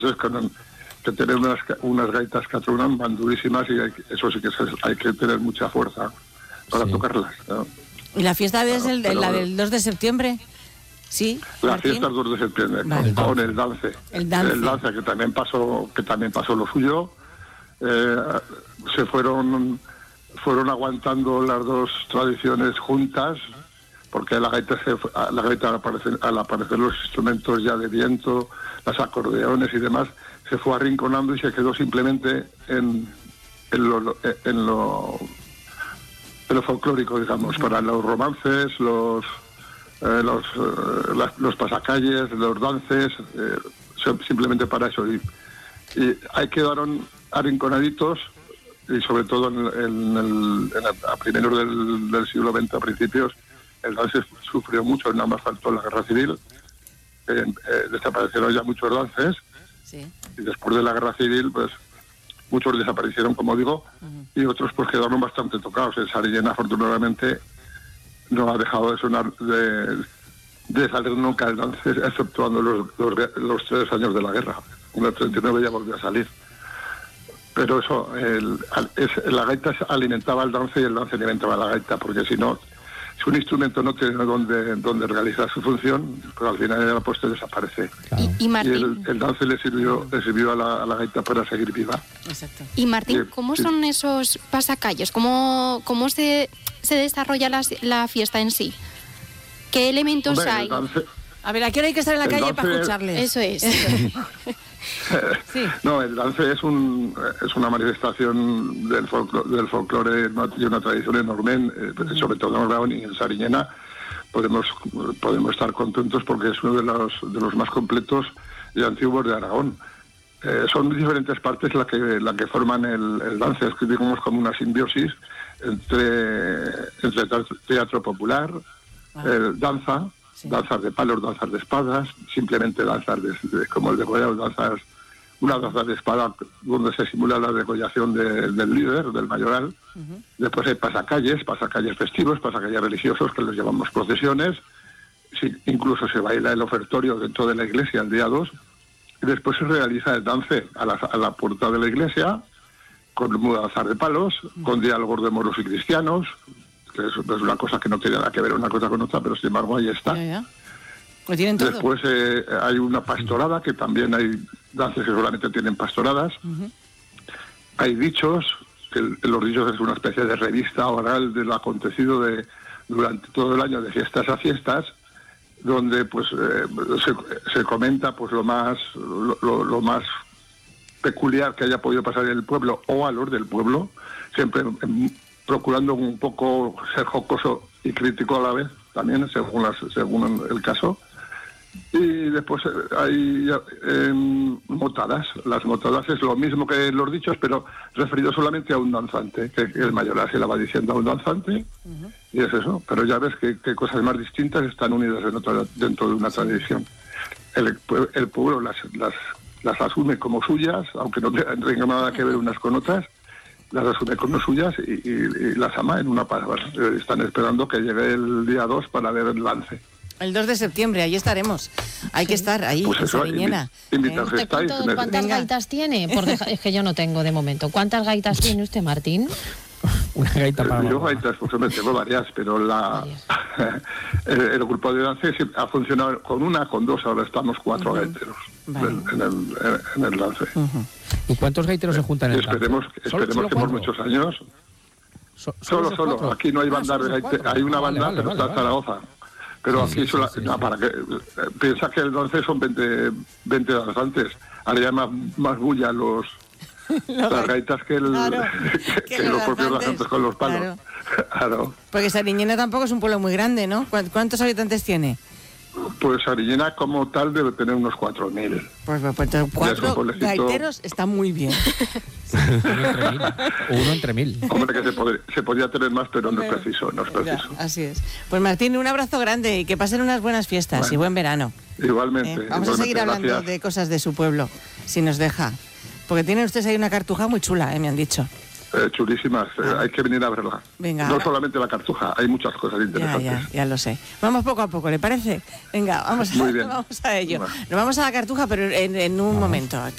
que tener unas gaitas que atrunan van durísimas y eso sí que hay que tener mucha fuerza para tocarlas, ¿no? ¿Y la fiesta es la del 2 de septiembre? Sí, la fiesta es 2 de septiembre, vale. con el dance. El dance que también pasó lo suyo. Se fueron aguantando las dos tradiciones juntas, porque la gaita al aparecer los instrumentos ya de viento, los acordeones y demás, se fue arrinconando y se quedó simplemente en lo folclórico, digamos, para los romances, los pasacalles, los dances, simplemente para eso. Y ahí quedaron arrinconaditos, y sobre todo a primeros del siglo XX, a principios, el dance sufrió mucho, nada más faltó la guerra civil, desaparecieron ya muchos dances, sí. Y después de la guerra civil, pues muchos desaparecieron, como digo, y otros pues quedaron bastante tocados. En Sarillena, afortunadamente, no ha dejado de sonar, de salir nunca el dance, exceptuando los 3 años de la guerra. En el 39 ya volvió a salir. Pero eso, la gaita alimentaba el dance y el dance alimentaba la gaita, porque si no, si un instrumento no tiene donde realizar su función, pues al final de la puesta desaparece. Claro. Y Martín, el dance le sirvió a la gaita para seguir viva. Exacto. Y Martín, ¿cómo son esos pasacalles? ¿Cómo se desarrolla la fiesta en sí? ¿Qué elementos hay? A ver, ¿a qué hora hay que estar en la calle para escucharles? Eso es. Sí. No, el dance es una manifestación del folclore y una tradición enorme, sobre todo en Aragón y en Sariñena. Podemos estar contentos porque es uno de los más completos y antiguos de Aragón. Son diferentes partes la que forman el dance, es que digamos como una simbiosis entre teatro popular, danza, sí. Danzas de palos, danzas de espadas, simplemente danzas como el degollado, una danza de espada donde se simula la degollación del líder, del mayoral. Después hay pasacalles festivos, pasacalles religiosos, que les llamamos procesiones. Sí, incluso se baila el ofertorio dentro de la iglesia el día 2. Y después se realiza el dance a la puerta de la iglesia, con mudanzas de palos, con diálogos de moros y cristianos, que es una cosa que no tiene nada que ver una cosa con otra, pero sin embargo ahí está. Ya. Lo tienen todo. Después hay una pastorada, que también hay danzas que solamente tienen pastoradas. Hay dichos, los dichos es una especie de revista oral de lo acontecido durante todo el año, de fiestas a fiestas, donde pues se comenta pues lo más peculiar que haya podido pasar en el pueblo o a los del pueblo, siempre procurando un poco ser jocoso y crítico a la vez, también según el caso. Y después hay motadas. Las motadas es lo mismo que los dichos, pero referido solamente a un danzante, que el mayoral se la va diciendo a un danzante, y es eso. Pero ya ves que cosas más distintas están unidas dentro de una tradición. El pueblo las asume como suyas, aunque no tengan nada que ver unas con otras, las asume como suyas y las ama en una palabra. Están esperando que llegue el día 2 para ver el lance. El 2 de septiembre, ahí estaremos. Hay que estar ahí, pues en Sariñena. ¿Te cuento cuántas gaitas tiene? Es que yo no tengo de momento. ¿Cuántas gaitas tiene usted, Martín? Una gaita para... Yo gaitas, pues me tengo varias, pero el grupo de dance ha funcionado con 2, ahora estamos 4 gaiteros en el dance. ¿Y cuántos gaiteros se juntan en el dance? Esperemos que por muchos años. Solo. Aquí no hay banda de gaiteros. Hay una banda, pero está en Zaragoza. Pero aquí para que piensa que el dance son 20 danzantes. Ahora ya más bulla las gaitas que los propios danzantes con los palos. Claro. Porque Sariñena tampoco es un pueblo muy grande, ¿no? ¿Cuántos habitantes tiene? Pues Sariñena como tal debe tener unos 4.000. Pues 4 gaiteros está muy bien. Uno entre mil. Hombre, que se podría tener más, pero no es preciso. Ya, así es. Pues Martín, un abrazo grande y que pasen unas buenas fiestas y buen verano. Igualmente. Vamos a seguir hablando de cosas de su pueblo, si nos deja. Porque tienen ustedes ahí una cartuja muy chula, me han dicho. Chulísimas, hay que venir a verla. Venga, no solamente la cartuja, hay muchas cosas interesantes. Ya lo sé. Vamos poco a poco, ¿le parece? Venga, vamos a ello. Nos vamos a la cartuja, pero en un momento.